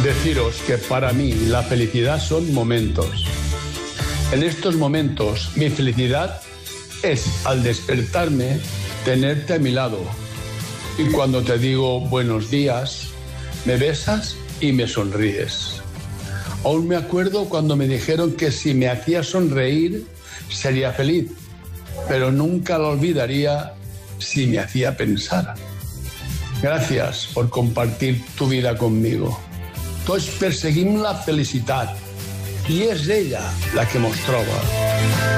Deciros que para mí la felicidad son momentos. En estos momentos mi felicidad es al despertarme tenerte a mi lado. Y cuando te digo buenos días, me besas y me sonríes. Aún me acuerdo cuando me dijeron que si me hacía sonreír sería feliz, pero nunca lo olvidaría si me hacía pensar. Gràcies per compartir tu vida conmigo. Tots perseguim la felicitat i és ella la que mos troba.